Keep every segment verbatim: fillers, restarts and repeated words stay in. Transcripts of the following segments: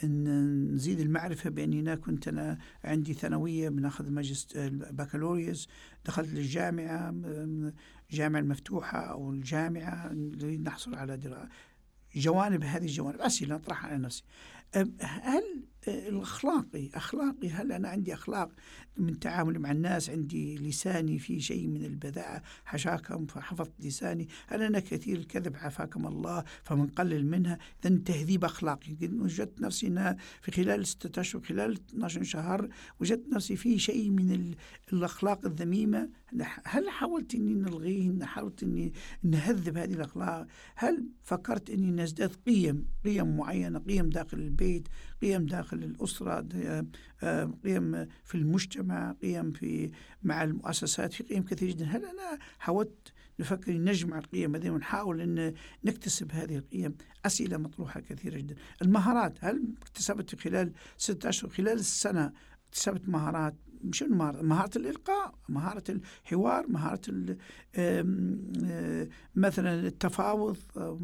أن نزيد المعرفة بأني أنا كنت أنا عندي ثانوية بناخذ ماجست البكالوريوس، دخلت للجامعة الجامعة المفتوحة أو الجامعة نريد نحصل على دراسة. جوانب هذه الجوانب أسئلة أطرحها على نفسي. هل الأخلاقي أخلاقي هل أنا عندي أخلاق من تعامل مع الناس؟ عندي لساني في شيء من البذاءة حشاكم فحفظت لساني؟ هل أنا كثير الكذب عافاكم الله فمن قلل منها؟ إذن تهذيب أخلاقي. وجدت نفسي أنا في خلال ستة أشهر خلال اثني عشر شهر وجدت نفسي في شيء من الأخلاق الذميمة. هل حاولت أني نلغيه؟ حاولت أني نهذب هذه الأخلاق؟ هل فكرت أني نزداد قيم قيم معينة، قيم داخل البيت، قيم داخل الأسرة، قيم في المجتمع، قيم في مع المؤسسات، في قيم كثيرة جدا. هل أنا حاولت نفكر نجمع القيم هذه ونحاول أن نكتسب هذه القيم؟ أسئلة مطروحة كثيرة جدا. المهارات، هل اكتسبت في خلال ستة أشهر خلال السنة اكتسبت مهارات؟ مش مهارة مهارة الإلقاء، مهارة الحوار، مهارة مثلا التفاوض،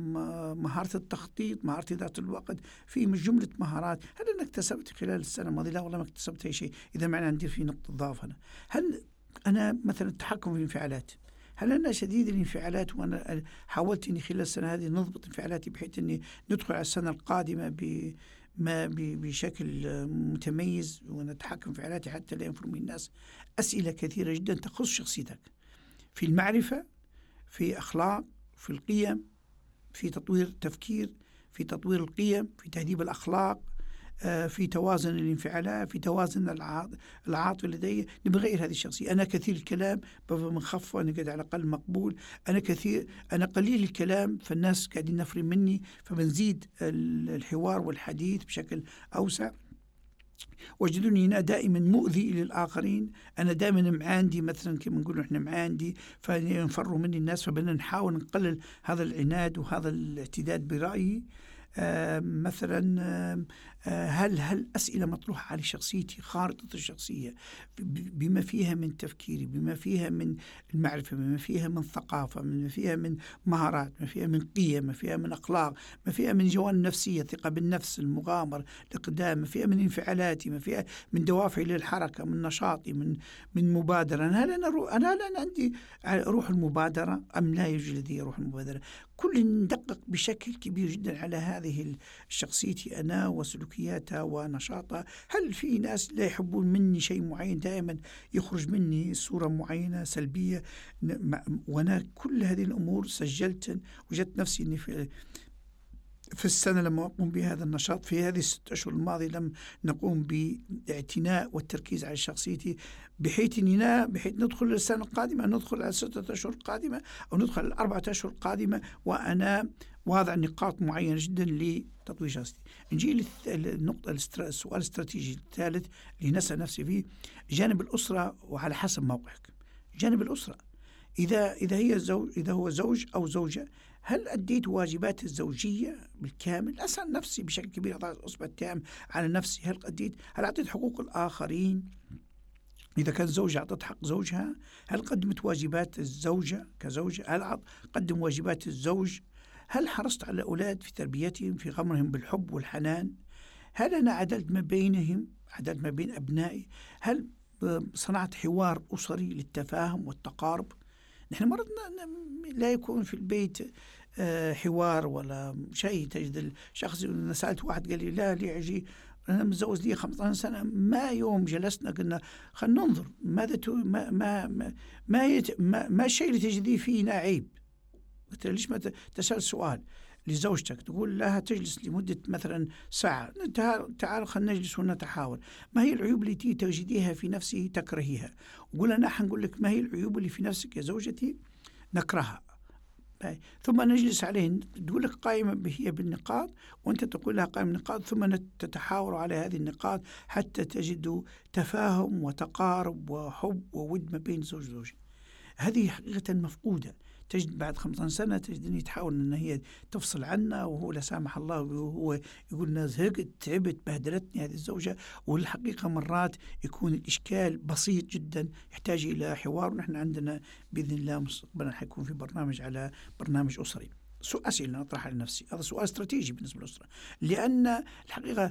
مهارة التخطيط، مهارة إدارة الوقت، في من جملة مهارات. هل أنا اكتسبت خلال السنة الماضية؟ لا والله ما اكتسبت أي شيء. إذا معنى عندي في نقطة ضعف هنا. هل أنا مثلا التحكم في الانفعالات، هل أنا شديد الانفعالات وأنا حاولت أني خلال السنة هذه نضبط انفعالاتي بحيث أني ندخل على السنة القادمة ب ما بشكل متميز ونتحكم في حالاتي حتى لا ينفر من الناس؟ أسئلة كثيرة جدا تخص شخصيتك في المعرفة، في أخلاق، في القيم، في تطوير التفكير، في تطوير القيم، في تهذيب الأخلاق، في توازن الانفعالات، في توازن العاطفة لدي. نبغى غير هذه الشخصية. أنا كثير الكلام بابا منخفض، أنا قاعد على الأقل مقبول. أنا كثير أنا قليل الكلام فالناس قاعدين نفرين مني، فبنزيد الحوار والحديث بشكل أوسع. وجدوني أنا دائما مؤذي للآخرين، أنا دائما معاندي، مثلا كما نقول إحنا معاندي فينفروا مني الناس، فبدنا نحاول نقلل هذا العناد وهذا الاعتداد برأيي. آه مثلا آه هل هل أسئلة مطروحة على شخصيتي، خارطة الشخصية بما فيها من تفكيري، بما فيها من المعرفة، بما فيها من ثقافة، بما فيها من مهارات، بما فيها من قيم، بما فيها من أخلاق، ما فيها من جوانب نفسية، ثقة بالنفس، المغامرة، الإقدام، ما فيها من انفعالاتي، ما فيها من دوافعي للحركة، من نشاطي، من من مبادرة. هل أنا روح أنا هل أنا عندي روح المبادرة أم لا يوجد لدي روح المبادرة؟ كل ندقق بشكل كبير جدا على هذه شخصيتي أنا وسلوكياتها ونشاطها. هل في ناس لا يحبون مني شيء معين، دائما يخرج مني صورة معينة سلبية؟ وأنا كل هذه الأمور سجلت. وجدت نفسي أني في في السنة لما أقوم بهذا النشاط في هذه الست أشهر الماضية لم نقوم باعتناء والتركيز على شخصيتي، بحيث أننا بحيث ندخل السنة القادمة، ندخل على الستة أشهر القادمة أو ندخل على الأربعة أشهر القادمة وأنا واضع نقاط معينة جدا لتطوير شخصيتي. نجي للنقطة السؤال الاستراتيجي الثالث اللي نسأل نفسي فيه، جانب الأسرة وعلى حسب موقعك. جانب الأسرة، إذا إذا هي زوج إذا هو زوج أو زوجة، هل أديت واجبات الزوجية بالكامل؟ أسأل نفسي بشكل كبير، أضع الأصبع التام على نفسي. هل أديت هل أعطيت حقوق الآخرين؟ إذا كان زوجة أعطت حق زوجها، هل قدمت واجبات الزوجة كزوجة؟ هل قدم واجبات الزوج؟ هل حرصت على الأولاد في تربيتهم، في غمرهم بالحب والحنان؟ هل أنا عدلت ما بينهم، عدلت ما بين أبنائي؟ هل صنعت حوار أسري للتفاهم والتقارب؟ نحن مرات لا يكون في البيت حوار ولا شيء. تجد الشخص، أنا سألت واحد قال لي لا لي عجي أنا متزوج لي خمسة عشر سنة، ما يوم جلسنا قلنا خلينا ننظر ماذا تو ما ما ما ما, يت ما, ما الشيء اللي تجديه فينا عيب. قلت ليش ما تسأل سؤال لزوجتك تقول لها تجلس لمدة مثلا ساعة، تعال خلينا نجلس ونتحاور، ما هي العيوب اللي تجديها في نفسي تكرهيها؟ وقول أنا حنقول لك ما هي العيوب اللي في نفسك يا زوجتي نكرهها. ثم نجلس عليه، تقول لك قائمة هي بالنقاط وأنت تقول لها قائمة بالنقاط، ثم تتحاوروا على هذه النقاط حتى تجدوا تفاهم وتقارب وحب وود ما بين زوج وزوجة. هذه حقيقة مفقودة. تجد بعد خمسين سنة تجدني تحاول أن هي تفصل عنا، وهو لا سامح الله وهو يقول لنا زهقت تعبت بهدلتني هذه الزوجة. والحقيقة مرات يكون الإشكال بسيط جدا يحتاج إلى حوار. ونحن عندنا بإذن الله مستقبلا حيكون في برنامج على برنامج أسري. سؤال أسئلة أطرحها لنفسي، هذا سؤال استراتيجي بالنسبة للأسرة، لأن الحقيقة